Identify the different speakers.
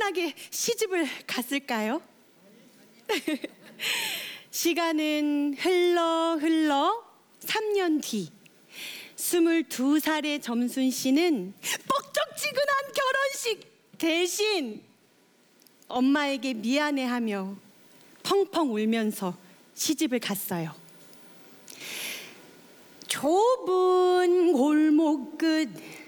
Speaker 1: 편하게 시집을 갔을까요? 시간은 흘러 3년 뒤 22살의 점순 씨는 뻑적지근한 결혼식 대신 엄마에게 미안해하며 펑펑 울면서 시집을 갔어요. 좁은 골목 끝